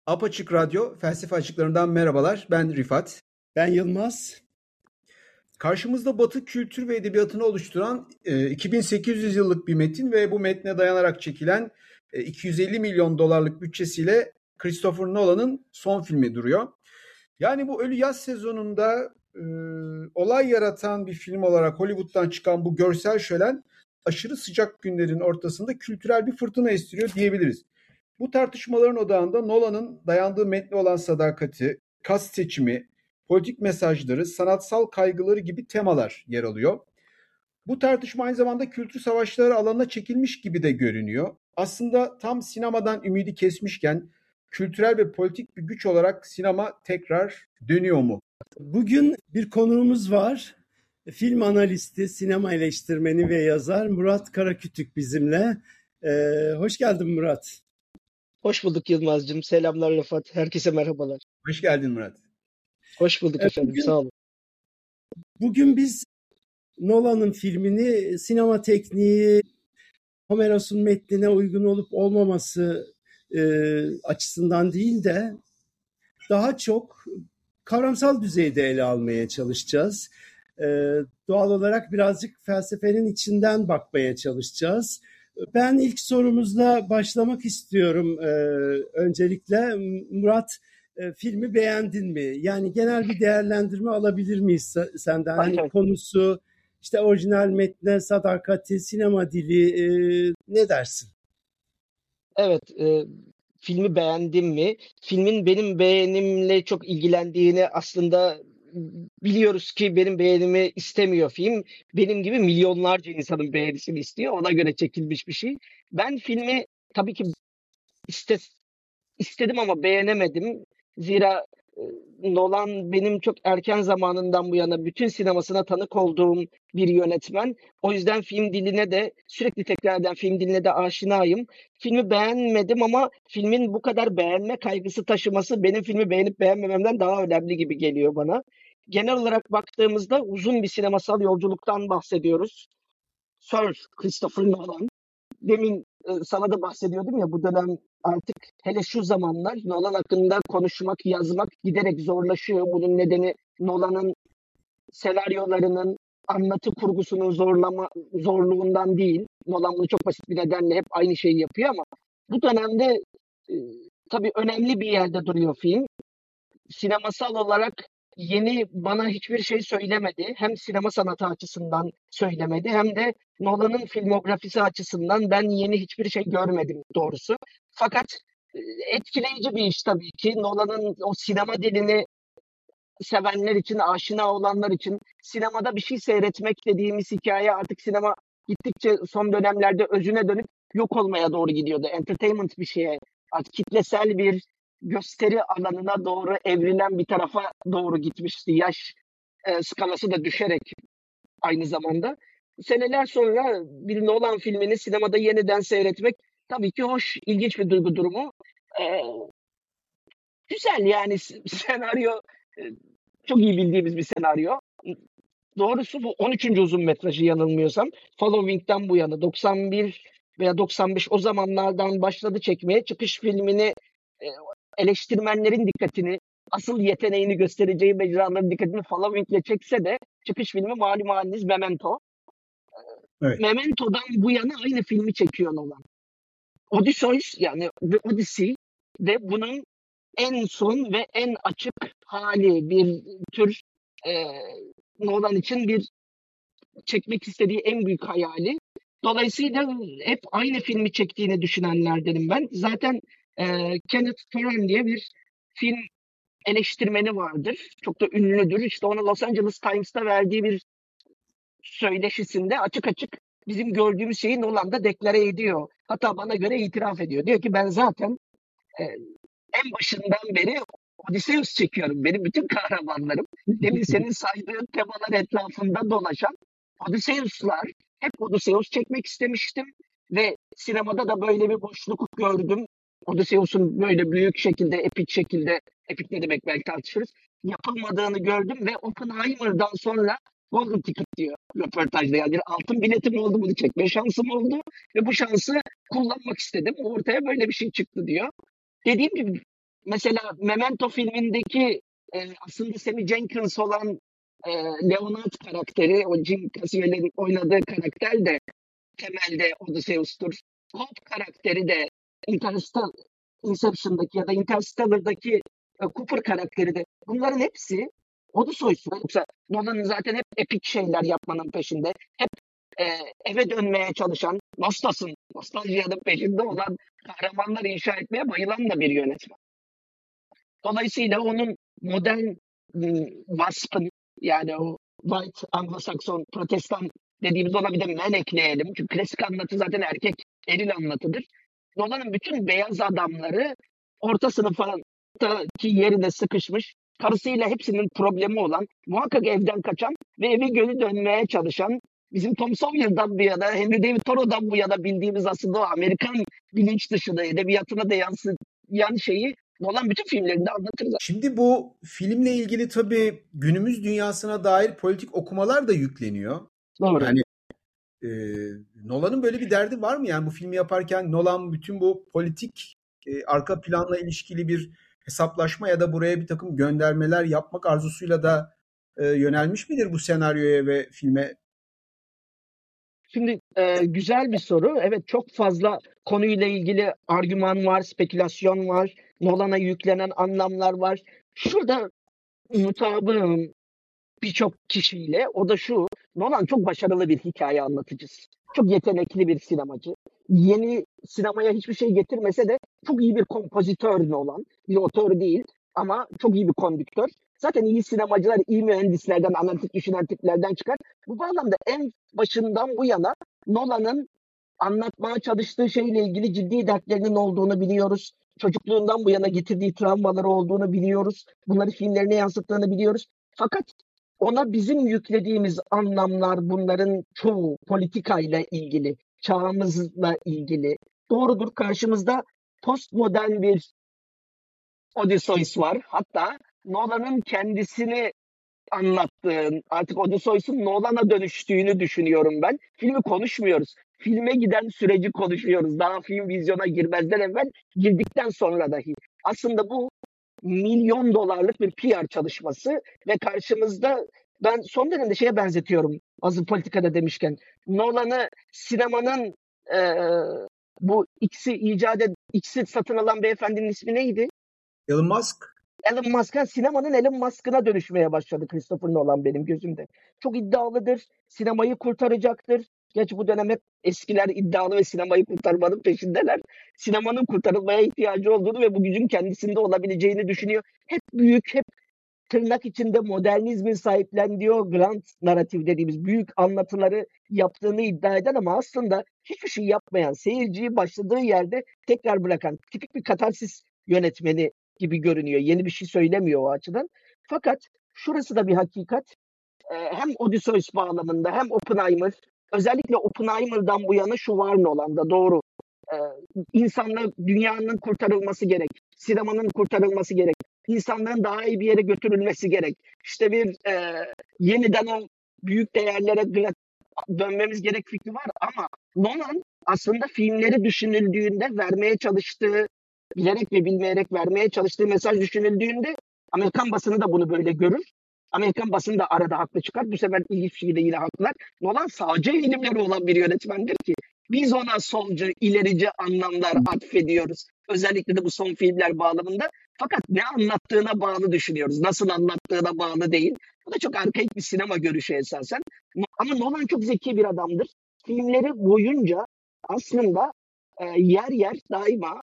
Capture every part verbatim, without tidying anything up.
Apaçık Radyo Felsefe Açıklarından merhabalar. Ben Rifat. Ben Yılmaz. Karşımızda Batı kültür ve edebiyatını oluşturan e, iki bin sekiz yüz yıllık bir metin ve bu metne dayanarak çekilen e, iki yüz elli milyon dolarlık bütçesiyle Christopher Nolan'ın son filmi duruyor. Yani bu ölü yaz sezonunda e, olay yaratan bir film olarak Hollywood'dan çıkan bu görsel şölen aşırı sıcak günlerin ortasında kültürel bir fırtına estiriyor diyebiliriz. Bu tartışmaların odağında Nolan'ın dayandığı metne olan sadakati, kast seçimi, politik mesajları, sanatsal kaygıları gibi temalar yer alıyor. Bu tartışma aynı zamanda kültür savaşları alanına çekilmiş gibi de görünüyor. Aslında tam sinemadan ümidi kesmişken kültürel ve politik bir güç olarak sinema tekrar dönüyor mu? Bugün bir konuğumuz var. Film analisti, sinema eleştirmeni ve yazar Murat Karakütük bizimle. Ee, hoş geldin Murat. Hoş bulduk Yılmaz'cığım. Selamlar Rıfat. Herkese merhabalar. Hoş geldin Murat. Hoş bulduk Evet, efendim. bugün, Sağ olun. Bugün biz Nolan'ın filmini sinema tekniği, Homeros'un metnine uygun olup olmaması e, açısından değil de daha çok kavramsal düzeyde ele almaya çalışacağız. Ee, doğal olarak birazcık felsefenin içinden bakmaya çalışacağız. Ben ilk sorumuzla başlamak istiyorum. Ee, öncelikle Murat, e, filmi beğendin mi? Yani genel bir değerlendirme alabilir miyiz senden? Hani konusu, işte orijinal metne, sadakati, sinema dili, e, ne dersin? Evet, e, filmi beğendim mi? Filmin benim beğenimle çok ilgilendiğini aslında biliyoruz ki benim beğenimi istemiyor film. Benim gibi milyonlarca insanın beğenisini istiyor. Ona göre çekilmiş bir şey. Ben filmi tabii ki iste, istedim ama beğenemedim. Zira e, Nolan benim çok erken zamanından bu yana bütün sinemasına tanık olduğum bir yönetmen. O yüzden film diline de sürekli tekrar eden film diline de aşinayım. Filmi beğenmedim ama filmin bu kadar beğenme kaygısı taşıması benim filmi beğenip beğenmememden daha önemli gibi geliyor bana. Genel olarak baktığımızda uzun bir sinemasal yolculuktan bahsediyoruz. Sir Christopher Nolan. Demin e, sana da bahsediyordum ya, bu dönem artık hele şu zamanlar Nolan hakkında konuşmak, yazmak giderek zorlaşıyor. Bunun nedeni Nolan'ın senaryolarının anlatı kurgusunun zorlama zorluğundan değil. Nolan bunu çok basit bir nedenle hep aynı şeyi yapıyor ama bu dönemde e, tabii önemli bir yerde duruyor film. Sinemasal olarak yeni bana hiçbir şey söylemedi. Hem sinema sanatı açısından söylemedi hem de Nolan'ın filmografisi açısından ben yeni hiçbir şey görmedim doğrusu. Fakat e, etkileyici bir iş tabii ki. Nolan'ın o sinema dilini sevenler için, aşina olanlar için sinemada bir şey seyretmek dediğimiz hikaye artık sinema gittikçe son dönemlerde özüne dönüp yok olmaya doğru gidiyordu. Entertainment bir şeye, artık kitlesel bir gösteri alanına doğru evrilen bir tarafa doğru gitmişti. Yaş e, skalası da düşerek aynı zamanda. Seneler sonra bir Nolan filmini sinemada yeniden seyretmek tabii ki hoş, ilginç bir duygu durumu. E, güzel yani senaryo e, çok iyi bildiğimiz bir senaryo. Doğrusu bu on üçüncü uzun metrajı yanılmıyorsam. Following'den bu yana doksan bir veya doksan beş o zamanlardan başladı çekmeye. Çıkış filmini e, eleştirmenlerin dikkatini, asıl yeteneğini göstereceği mecraların dikkatini Following'le çekse de çıkış filmi malum haliniz Memento. Evet. Memento'dan bu yana aynı filmi çekiyor Nolan. Odysseus yani The Odyssey de bunun en son ve en açık hali, bir tür e, Nolan için bir çekmek istediği en büyük hayali. Dolayısıyla hep aynı filmi çektiğini düşünenlerdenim ben. Zaten e, Kenneth Turan diye bir film eleştirmeni vardır. Çok da ünlüdür. İşte ona Los Angeles Times'ta verdiği bir söyleşisinde açık açık bizim gördüğümüz şeyi Nolan da deklare ediyor. Hatta bana göre itiraf ediyor. Diyor ki ben zaten e, en başından beri Odysseus çekiyorum. Benim bütün kahramanlarım demin senin saydığın temalar etrafında dolaşan Odysseus'lar. Hep Odysseus çekmek istemiştim ve sinemada da böyle bir boşluk gördüm. Odysseus'un böyle büyük şekilde, epik şekilde, epik ne demek belki tartışırız, yapılmadığını gördüm ve Oppenheimer'dan sonra Golden Ticket diyor röportajda. Yani bir altın biletim oldu, bunu çekme şansım oldu ve bu şansı kullanmak istedim. Ortaya böyle bir şey çıktı diyor. Dediğim gibi mesela Memento filmindeki e, aslında Sammy Jenkins olan e, Leonard karakteri, o Jim Caviezel'in oynadığı karakter de temelde Odysseus'tur. Cobb karakteri de Interstellar, Inception'daki ya da Interstellar'daki e, Cooper karakteri de, bunların hepsi Odysseus. Yoksa Nolan'ın zaten hep epik şeyler yapmanın peşinde. Hep e, eve dönmeye çalışan, Nostos'un, Nostaljia'nın peşinde olan kahramanlar inşa etmeye bayılan da bir yönetmen. Dolayısıyla onun modern ım, Wasp'ın, yani o White Anglo-Sakson Protestan dediğimiz, ona bir de men ekleyelim. Çünkü klasik anlatı zaten erkek eril anlatıdır. Nolan'ın bütün beyaz adamları orta sınıfa ki yerine sıkışmış, karısıyla hepsinin problemi olan, muhakkak evden kaçan ve evi geri dönmeye çalışan, bizim Tom Sawyer'dan bu yana, Henry David Thoreau'dan bu yana bildiğimiz aslında o Amerikan bilinç dışında edebiyatına da yansıyan şeyi Nolan bütün filmlerinde anlatır zaten. Şimdi bu filmle ilgili tabii günümüz dünyasına dair politik okumalar da yükleniyor. Doğru. Yani e, Nolan'ın böyle bir derdi var mı? Yani bu filmi yaparken Nolan bütün bu politik e, arka planla ilişkili bir hesaplaşma ya da buraya bir takım göndermeler yapmak arzusuyla da e, yönelmiş midir bu senaryoya ve filme? Şimdi e, güzel bir soru. Evet, çok fazla konuyla ilgili argüman var, spekülasyon var, Nolan'a yüklenen anlamlar var. Şurada mutabığım birçok kişiyle, o da şu: Nolan çok başarılı bir hikaye anlatıcısı. Çok yetenekli bir sinemacı. Yeni sinemaya hiçbir şey getirmese de çok iyi bir kompozitör Nolan. Bir otör değil ama çok iyi bir kondüktör. Zaten iyi sinemacılar iyi mühendislerden, analitik düşünen tiplerden çıkar. Bu bağlamda en başından bu yana Nolan'ın anlatmaya çalıştığı şeyle ilgili ciddi dertlerinin olduğunu biliyoruz. Çocukluğundan bu yana getirdiği travmaları olduğunu biliyoruz. Bunları filmlerine yansıttığını biliyoruz. Fakat ona bizim yüklediğimiz anlamlar, bunların çoğu politikayla ilgili, çağımızla ilgili. Doğrudur, karşımızda postmodern bir Odysseus var. Hatta Nolan'ın kendisini anlattığın, artık Odysseus'un Nolan'a dönüştüğünü düşünüyorum ben. Filmi konuşmuyoruz. Filme giden süreci konuşuyoruz. Daha film vizyona girmezden evvel, girdikten sonra dahi. Aslında bu milyon dolarlık bir P R çalışması ve karşımızda, ben son dönemde şeye benzetiyorum, hazır politikada demişken, Nolan'ı sinemanın e, bu X'i icat ed, X'i satın alan beyefendinin ismi neydi? Elon Musk. Elon Musk'a, sinemanın Elon Musk'ına dönüşmeye başladı Christopher Nolan benim gözümde. Çok iddialıdır, sinemayı kurtaracaktır. Gerçi bu dönem hep eskiler iddialı ve sinemayı kurtarmanın peşindeler. Sinemanın kurtarılmaya ihtiyacı olduğunu ve bu gücün kendisinde olabileceğini düşünüyor. Hep büyük, hep tırnak içinde modernizmin sahiplendiği o grand narratif dediğimiz büyük anlatıları yaptığını iddia eden ama aslında hiçbir şey yapmayan, seyirciyi başladığı yerde tekrar bırakan tipik bir katarsis yönetmeni gibi görünüyor. Yeni bir şey söylemiyor o açıdan. Fakat şurası da bir hakikat. Ee, hem Odysseus bağlamında hem Oppenheimer, özellikle Oppenheimer'dan bu yana şu var Nolan'da, doğru. Ee, insanlar, dünyanın kurtarılması gerek. Sinemanın kurtarılması gerek. İnsanların daha iyi bir yere götürülmesi gerek. İşte bir e, yeniden o büyük değerlere dönmemiz gerek fikri var ama Nolan aslında filmleri düşünüldüğünde vermeye çalıştığı, bilerek ve bilmeyerek vermeye çalıştığı mesaj düşünüldüğünde Amerikan basını da bunu böyle görür. Amerikan basını da arada haklı çıkar. Bu sefer ilginç bir şekilde yine haklılar. Nolan sağcı eğilimleri olan bir yönetmendir ki biz ona solcu, ilerici anlamlar atfediyoruz. Özellikle de bu son filmler bağlamında. Fakat ne anlattığına bağlı düşünüyoruz. Nasıl anlattığına bağlı değil. Bu da çok arkaik bir sinema görüşü esasen. Ama Nolan çok zeki bir adamdır. Filmleri boyunca aslında e, yer yer daima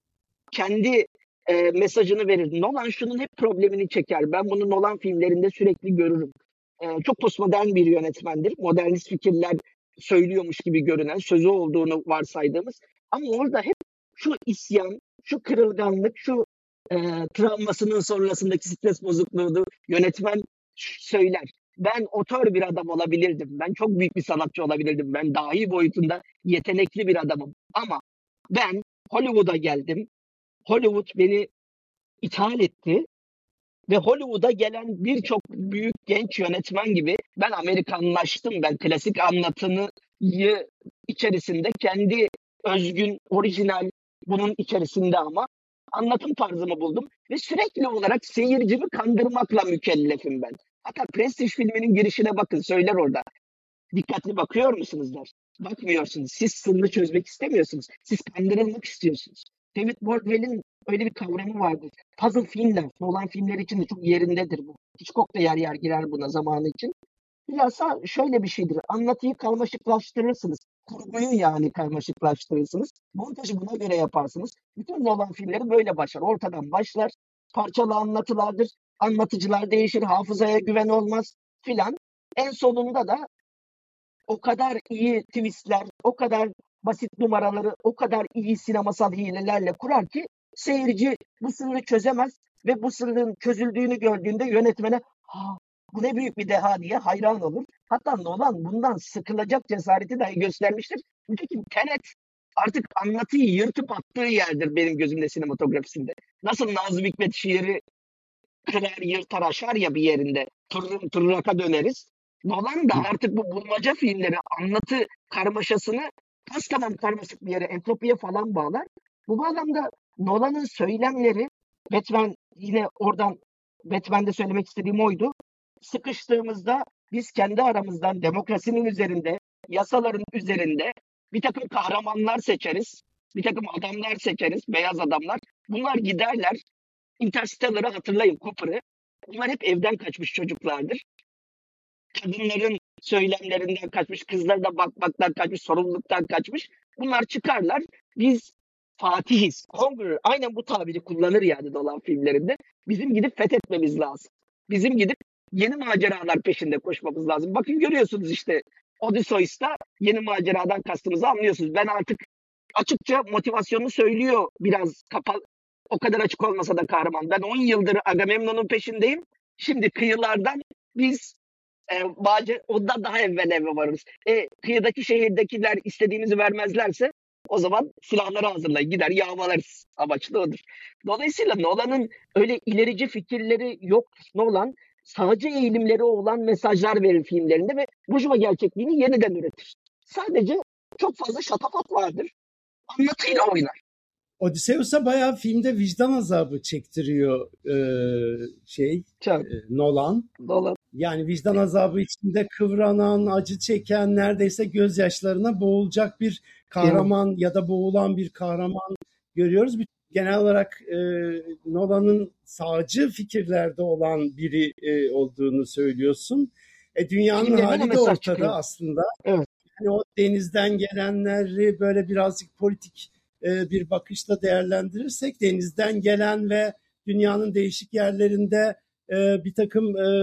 kendi e, mesajını verir. Nolan şunun hep problemini çeker. Ben bunu Nolan filmlerinde sürekli görürüm. E, çok postmodern bir yönetmendir. Modernist fikirler söylüyormuş gibi görünen, sözü olduğunu varsaydığımız. Ama orada hep şu isyan, şu kırılganlık, şu e, travmasının sonrasındaki stres bozukluğunu yönetmen söyler. Ben otör bir adam olabilirdim. Ben çok büyük bir sanatçı olabilirdim. Ben dahi boyutunda yetenekli bir adamım. Ama ben Hollywood'a geldim. Hollywood beni ithal etti ve Hollywood'a gelen birçok büyük genç yönetmen gibi ben Amerikanlaştım. Ben klasik anlatıyı içerisinde kendi özgün, orijinal, bunun içerisinde ama anlatım tarzımı buldum ve sürekli olarak seyircimi kandırmakla mükellefim ben. Hatta Prestige filminin girişine bakın, söyler orada. Dikkatli bakıyor musunuz der. Bakmıyorsunuz. Siz sırrı çözmek istemiyorsunuz. Siz kandırılmak istiyorsunuz. David Bordwell'in öyle bir kavramı vardır. Puzzle filmler, Nolan filmleri için de çok yerindedir bu. Hitchcock da yer yer girer buna zamanı için. Bilhassa şöyle bir şeydir. Anlatıyı karmaşıklaştırırsınız. Kurguyu yani karmaşıklaştırırsınız. Montajı buna göre yaparsınız. Bütün Nolan filmleri böyle başlar. Ortadan başlar. Parçalı anlatılardır. Anlatıcılar değişir. Hafızaya güven olmaz filan. En sonunda da o kadar iyi twistler, o kadar basit numaraları, o kadar iyi sinemasal hilelerle kurar ki seyirci bu sırrı çözemez ve bu sırrın çözüldüğünü gördüğünde yönetmene ha, bu ne büyük bir deha diye hayran olur. Hatta Nolan bundan sıkılacak cesareti dahi göstermiştir. Nitekim Tenet artık anlatıyı yırtıp attığı yerdir benim gözümde sinematografisinde. Nasıl Nazım Hikmet şiiri kırar yırtar aşar ya bir yerinde, tırrım tırraka döneriz. Nolan da artık bu bulmaca filmleri, anlatı karmaşasını pastadan karmaşık bir yere, entropiye falan bağlar. Bu bağlamda Nolan'ın söylemleri, Batman yine oradan, Batman'de söylemek istediğim oydu. Sıkıştığımızda biz kendi aramızdan demokrasinin üzerinde, yasaların üzerinde bir takım kahramanlar seçeriz. Bir takım adamlar seçeriz, beyaz adamlar. Bunlar giderler. Interstellar'ı hatırlayın, Cooper'ı. Bunlar hep evden kaçmış çocuklardır. Kadınların söylemlerinden kaçmış, kızlar da bakmaktan kaçmış, sorumluluktan kaçmış. Bunlar çıkarlar. Biz Fatihiz, Conqueror. Aynen bu tabiri kullanır yani Nolan filmlerinde. Bizim gidip fethetmemiz lazım. Bizim gidip yeni maceralar peşinde koşmamız lazım. Bakın görüyorsunuz işte Odysseus'ta yeni maceradan kastımızı anlıyorsunuz. Ben artık açıkça motivasyonunu söylüyor, biraz kapalı. O kadar açık olmasa da kahraman. Ben on yıldır Agamemnon'un peşindeyim. Şimdi kıyılardan biz e, Bağcı, ondan daha evvel eve varırız. E, kıyıdaki şehirdekiler istediğimizi vermezlerse o zaman silahları hazırlayın, gider yağmalarız. Amaçlı odur. Dolayısıyla Nolan'ın öyle ilerici fikirleri yok. Nolan sağcı eğilimleri olan mesajlar verir filmlerinde ve Burjuva gerçekliğini yeniden üretir. Sadece çok fazla şatafat vardır. Anlatıyla oynar. Odysseus'a bayağı filmde vicdan azabı çektiriyor e, şey Çok. e, Nolan. Nolan. Yani vicdan azabı içinde kıvranan, acı çeken, neredeyse gözyaşlarına boğulacak bir kahraman evet. ya da boğulan bir kahraman görüyoruz. Genel olarak e, Nolan'ın sağcı fikirlerde olan biri e, olduğunu söylüyorsun. E, dünyanın Filmlerine hali de ortada çıkıyor. Aslında. Evet. Yani o denizden gelenleri böyle birazcık politik e, bir bakışla değerlendirirsek, denizden gelen ve dünyanın değişik yerlerinde e, bir takım e,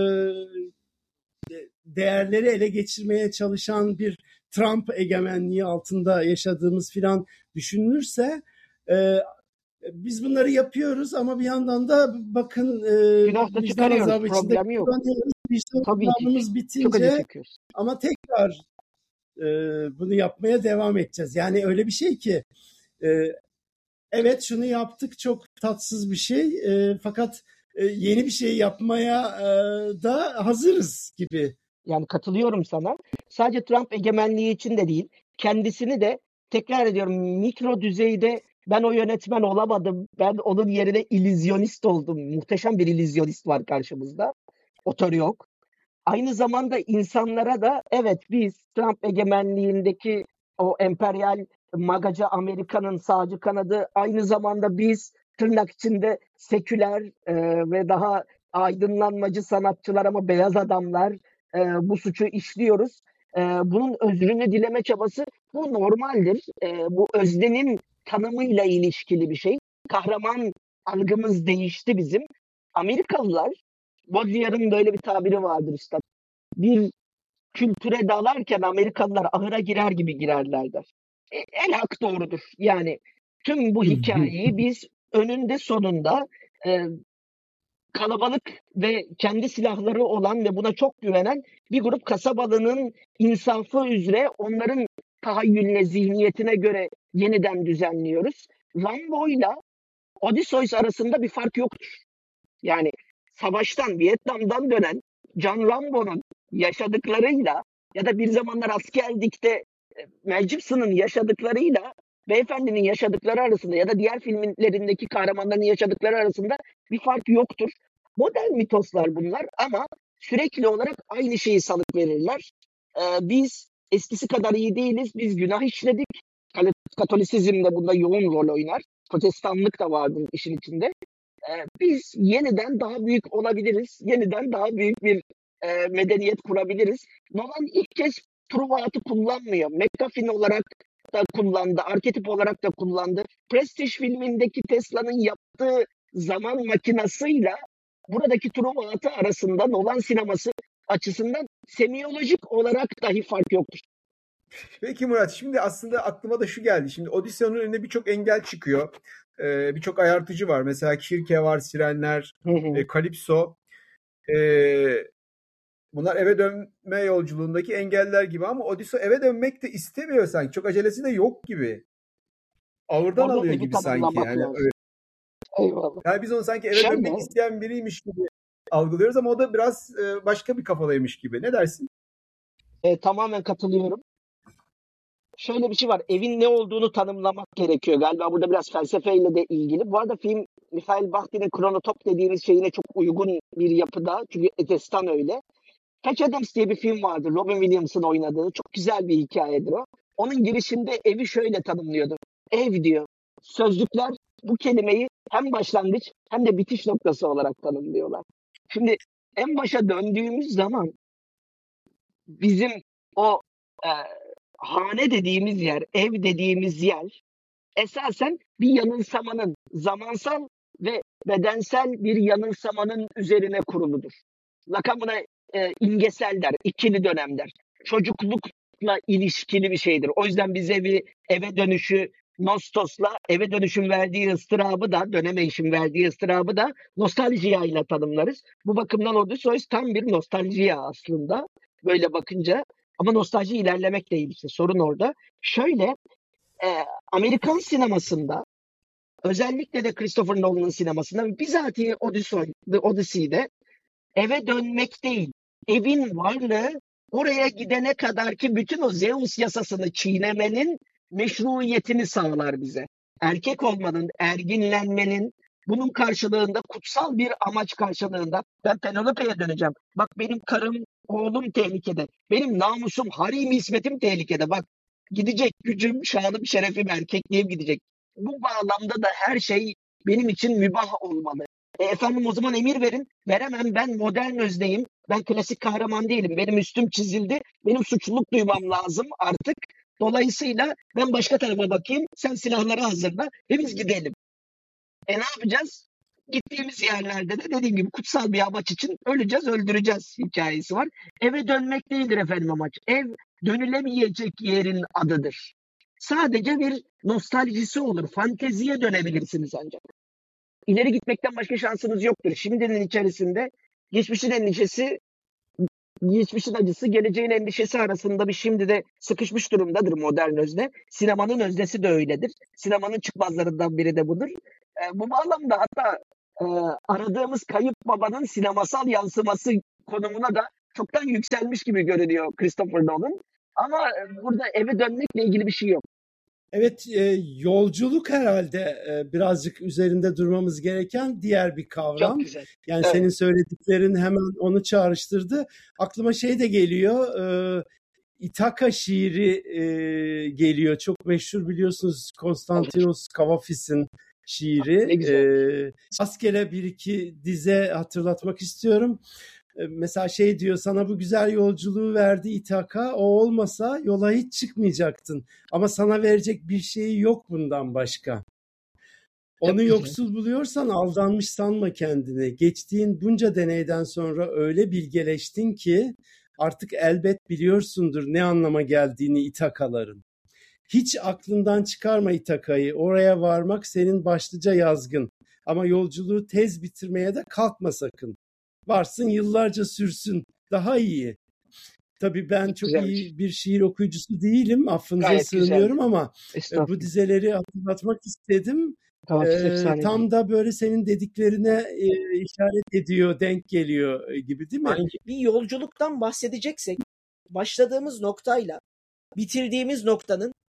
değerleri ele geçirmeye çalışan bir Trump egemenliği altında yaşadığımız filan düşünülürse e, biz bunları yapıyoruz ama bir yandan da bakın e, vicdan azabı içinde kullanıyoruz. Vicdanımız bitince ama tekrar e, bunu yapmaya devam edeceğiz. Yani öyle bir şey ki e, evet şunu yaptık, çok tatsız bir şey e, fakat e, yeni bir şey yapmaya e, da hazırız gibi. Yani katılıyorum sana. Sadece Trump egemenliği için de değil, kendisini de tekrar ediyorum mikro düzeyde ben o yönetmen olamadım, ben onun yerine illüzyonist oldum. Muhteşem bir illüzyonist var karşımızda. Otör yok. Aynı zamanda insanlara da evet biz Trump egemenliğindeki o emperyal magacı Amerika'nın sağcı kanadı, aynı zamanda biz tırnak içinde seküler e, ve daha aydınlanmacı sanatçılar ama beyaz adamlar e, bu suçu işliyoruz. E, bunun özrünü dileme çabası bu normaldir. E, bu öznenin tanımıyla ilişkili bir şey. Kahraman algımız değişti bizim. Amerikalılar, Baudrillard'ın böyle bir tabiri vardır işte. Bir kültüre dalarken Amerikalılar ahıra girer gibi girerler der. E, el hak doğrudur. Yani tüm bu hikayeyi biz önünde sonunda e, kalabalık ve kendi silahları olan ve buna çok güvenen bir grup kasabalının insafı üzere onların tahayyülüne, zihniyetine göre yeniden düzenliyoruz. Rambo'yla Odysseus arasında bir fark yoktur. Yani savaştan, Vietnam'dan dönen John Rambo'nun yaşadıklarıyla ya da bir zamanlar askerlikte Mel Gibson'ın yaşadıklarıyla beyefendinin yaşadıkları arasında ya da diğer filmlerindeki kahramanların yaşadıkları arasında bir fark yoktur. Modern mitoslar bunlar ama sürekli olarak aynı şeyi salık verirler. Ee, biz eskisi kadar iyi değiliz, biz günah işledik. Katolisizm de bunda yoğun rol oynar. Protestanlık da vardır işin içinde. Ee, biz yeniden daha büyük olabiliriz. Yeniden daha büyük bir e, medeniyet kurabiliriz. Nolan ilk kez Truvaat'ı kullanmıyor. McGuffin olarak da kullandı. Arketip olarak da kullandı. Prestige filmindeki Tesla'nın yaptığı zaman makinasıyla buradaki Truvaat'ı arasında Nolan sineması açısından semiyolojik olarak dahi fark yoktur. Peki Murat, şimdi aslında aklıma da şu geldi. Şimdi Odysseus'un önüne birçok engel çıkıyor. Ee, birçok ayartıcı var. Mesela Kirke var, Sirenler, Hı hı. e, Kalipso. Ee, bunlar eve dönme yolculuğundaki engeller gibi ama Odysseus eve dönmek de istemiyor sanki. Çok acelesi de yok gibi. Ağırdan Orada alıyor evi gibi sanki. tanımlamak Yani, lazım. öyle. Eyvallah. Yani biz onu sanki eve Şöyle, dönmek isteyen biriymiş gibi algılıyoruz ama o da biraz e, başka bir kafadaymış gibi. Ne dersin? e, tamamen katılıyorum. Şöyle bir şey var. Evin ne olduğunu tanımlamak gerekiyor. Galiba burada biraz felsefeyle de ilgili. Bu arada film Mikhail Bakhtin'in Kronotop dediğimiz şeyine çok uygun bir yapıda. Çünkü Destan öyle. Patch Adams diye bir film vardı. Robin Williams'ın oynadığı. Çok güzel bir hikayedir o. Onun girişinde evi şöyle tanımlıyordu. Ev diyor. Sözlükler bu kelimeyi hem başlangıç hem de bitiş noktası olarak tanımlıyorlar. Şimdi en başa döndüğümüz zaman bizim o e, hane dediğimiz yer, ev dediğimiz yer esasen bir yanılsamanın, zamansal ve bedensel bir yanılsamanın üzerine kuruludur. Lakamına e, imgesel der, ikili dönem der. Çocuklukla ilişkili bir şeydir. O yüzden biz evi, eve dönüşü, nostosla eve dönüşün verdiği ıstırabı da, dönemeyişin verdiği ıstırabı da nostaljiya ile tanımlarız. Bu bakımdan Odysseus tam bir nostaljiya aslında böyle bakınca. Ama nostalji ilerlemek değil işte, sorun orada. Şöyle, e, Amerikan sinemasında, özellikle de Christopher Nolan'ın sinemasında bizatihi Odyssey, The Odyssey'de eve dönmek değil, evin varlığı oraya gidene kadar ki bütün o Zeus yasasını çiğnemenin meşruiyetini sağlar bize. Erkek olmanın, erginlenmenin, bunun karşılığında kutsal bir amaç karşılığında ben Penelope'ye döneceğim. Bak benim karım, oğlum tehlikede. Benim namusum, harim ismetim tehlikede. Bak gidecek gücüm, şanım, şerefim, erkekliğim gidecek. Bu bağlamda da her şey benim için mübah olmalı. E efendim o zaman emir verin. Veremem, ben modern özneyim. Ben klasik kahraman değilim. Benim üstüm çizildi. Benim suçluluk duymam lazım artık. Dolayısıyla ben başka tarafa bakayım. Sen silahları hazırla ve biz gidelim. E ne yapacağız? Gittiğimiz yerlerde de dediğim gibi kutsal bir amaç için öleceğiz, öldüreceğiz hikayesi var. Eve dönmek değildir efendim amaç. Ev dönülemeyecek yerin adıdır. Sadece bir nostaljisi olur. Fanteziye dönebilirsiniz ancak. İleri gitmekten başka şansınız yoktur. Şimdinin içerisinde geçmişin endişesi, geçmişin acısı, geleceğin endişesi arasında bir şimdi de sıkışmış durumdadır modern özne. Sinemanın öznesi de öyledir. Sinemanın çıkmazlarından biri de budur. E, bu bağlamda hatta e, aradığımız kayıp babanın sinemasal yansıması konumuna da çoktan yükselmiş gibi görünüyor Christopher Nolan. Ama e, burada eve dönmekle ilgili bir şey yok. Evet, e, yolculuk herhalde e, birazcık üzerinde durmamız gereken diğer bir kavram. Çok güzel. Yani Evet. senin söylediklerin hemen onu çağrıştırdı. Aklıma şey de geliyor, e, İthaka şiiri e, geliyor. Çok meşhur biliyorsunuz, Konstantinos Kavafis'in şiiri. Ne güzel. E, rastgele bir iki dize hatırlatmak istiyorum. Mesela şey diyor, sana bu güzel yolculuğu verdi İthaka, o olmasa yola hiç çıkmayacaktın. Ama sana verecek bir şeyi yok bundan başka. Onu yoksul buluyorsan aldanmış sanma kendini. Geçtiğin bunca deneyden sonra öyle bilgeleştin ki artık elbet biliyorsundur ne anlama geldiğini İthakaların. Hiç aklından çıkarma İthaka'yı, oraya varmak senin başlıca yazgın. Ama yolculuğu tez bitirmeye de kalkma sakın. Varsın yıllarca sürsün, daha iyi. Tabii ben çok Güzelmiş. iyi bir şiir okuyucusu değilim, affınıza Gayet sığınıyorum güzeldi. ama Estağfurullah. bu dizeleri hatırlatmak istedim. Kavafis Ee, efsane. tam da böyle senin dediklerine e, işaret ediyor, denk geliyor gibi değil mi? Yani bir yolculuktan bahsedeceksek başladığımız noktayla bitirdiğimiz noktanın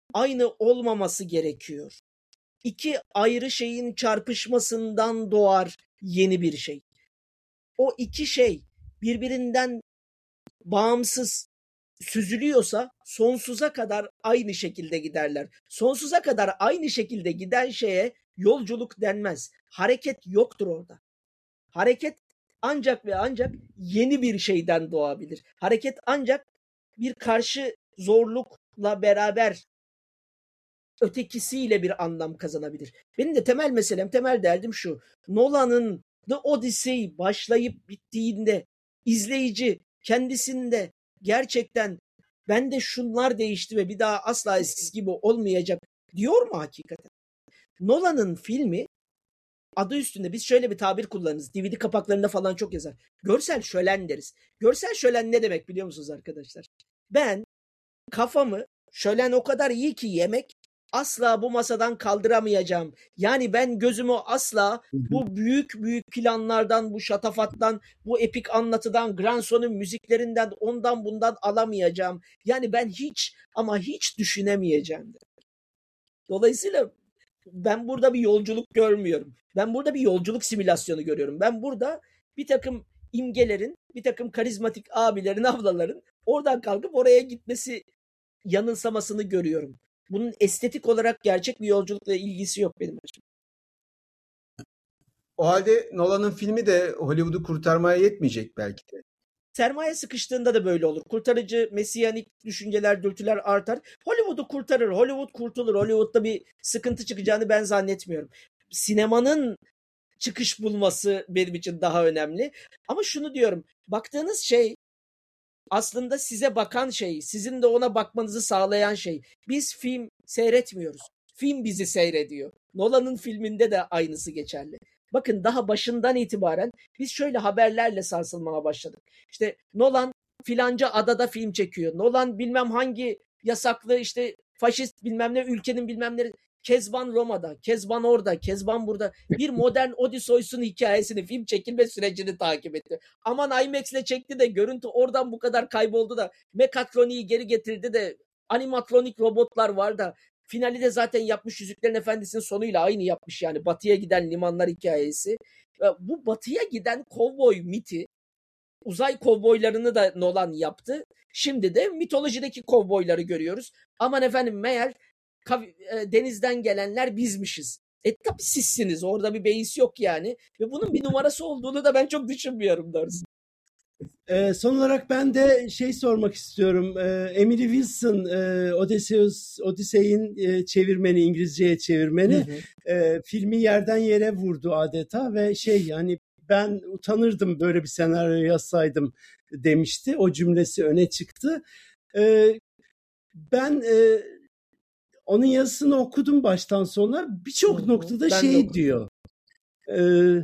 aynı olmaması gerekiyor. İki ayrı şeyin çarpışmasından doğar yeni bir şey. O iki şey birbirinden bağımsız süzülüyorsa sonsuza kadar aynı şekilde giderler. Sonsuza kadar aynı şekilde giden şeye yolculuk denmez. Hareket yoktur orada. Hareket ancak ve ancak yeni bir şeyden doğabilir. Hareket ancak bir karşı zorlukla beraber ötekisiyle bir anlam kazanabilir. Benim de temel meselem, temel derdim şu. Nolan'ın The Odyssey başlayıp bittiğinde izleyici kendisinde gerçekten bende şunlar değişti ve bir daha asla eskisi gibi olmayacak diyor mu hakikaten? Nolan'ın filmi adı üstünde biz şöyle bir tabir kullanırız. D V D kapaklarında falan çok yazar. Görsel şölen deriz. Görsel şölen ne demek biliyor musunuz arkadaşlar? Ben kafamı şölen o kadar iyi ki yemek asla bu masadan kaldıramayacağım. Yani ben gözümü asla bu büyük büyük planlardan, bu şatafattan, bu epik anlatıdan, Granson'un müziklerinden, ondan bundan alamayacağım. Yani ben hiç ama hiç düşünemeyeceğim. Dolayısıyla ben burada bir yolculuk görmüyorum. Ben burada bir yolculuk simülasyonu görüyorum. Ben burada bir takım imgelerin, bir takım karizmatik abilerin, ablaların oradan kalkıp oraya gitmesi yanılsamasını görüyorum. Bunun estetik olarak gerçek bir yolculukla ilgisi yok benim açımdan. O halde Nolan'ın filmi de Hollywood'u kurtarmaya yetmeyecek belki de. Sermaye sıkıştığında da böyle olur. Kurtarıcı, mesiyanik düşünceler, dürtüler artar. Hollywood'u kurtarır, Hollywood kurtulur. Hollywood'da bir sıkıntı çıkacağını ben zannetmiyorum. Sinemanın çıkış bulması benim için daha önemli. Ama şunu diyorum, baktığınız şey aslında size bakan şey, sizin de ona bakmanızı sağlayan şey. Biz film seyretmiyoruz. Film bizi seyrediyor. Nolan'ın filminde de aynısı geçerli. Bakın daha başından itibaren biz şöyle haberlerle sarsılmaya başladık. İşte Nolan filanca adada film çekiyor. Nolan bilmem hangi yasaklı işte faşist bilmem ne ülkenin bilmem ne. Kezban Roma'da, Kezban orada, Kezban burada. Bir modern Odysseus'un hikayesini, film çekilme sürecini takip etti. Aman IMAX'le çekti de görüntü oradan bu kadar kayboldu da Mekatroni'yi geri getirdi de animatronik robotlar var da finali de zaten yapmış Yüzüklerin Efendisi'nin sonuyla aynı yapmış yani. Batıya giden limanlar hikayesi. Bu batıya giden kovboy miti, uzay kovboylarını da Nolan yaptı. Şimdi de mitolojideki kovboyları görüyoruz. Aman efendim meğer denizden gelenler bizmişiz. E tabi sizsiniz. Orada bir beis yok yani. Ve bunun bir numarası olduğunu da ben çok düşünmüyorum doğrusu. E, son olarak ben de şey sormak istiyorum. E, Emily Wilson, e, Odysseus, Odyssey'in e, çevirmeni, İngilizceye çevirmeni. Hı hı. E, filmi yerden yere vurdu adeta ve şey yani ben utanırdım böyle bir senaryo yazsaydım demişti. O cümlesi öne çıktı. E, ben e, onun yazısını okudum baştan sona. Birçok noktada ben şey diyor. E,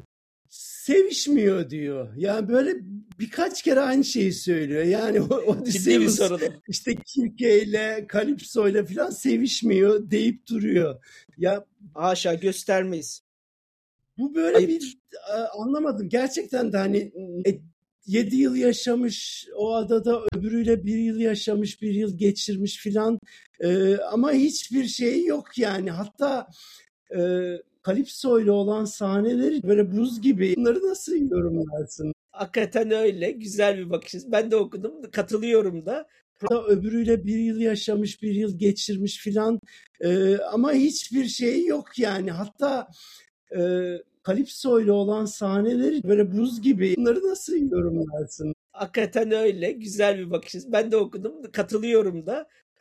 sevişmiyor diyor. Yani böyle birkaç kere aynı şeyi söylüyor. Yani Odysseus işte Kirke ile Kalipso ile falan sevişmiyor deyip duruyor. Ya haşa göstermeyiz. Bu böyle Ayıp. bir anlamadım. Gerçekten de hani yedi yıl yaşamış o adada, öbürüyle bir yıl yaşamış, bir yıl geçirmiş filan. Ee, ama hiçbir şey yok yani. Hatta e, Kalipso ile olan sahneleri böyle buz gibi. Bunları nasıl yorumlarsın? Hakikaten öyle. Güzel bir bakış. Ben de okudum. Katılıyorum da. Hatta öbürüyle bir yıl yaşamış, bir yıl geçirmiş filan. Ee, ama hiçbir şey yok yani. Hatta e, Kalipso ile olan sahneleri böyle buz gibi. Bunları nasıl yorumlarsın? Hakikaten öyle. Güzel bir bakış. Ben de okudum. Katılıyorum da.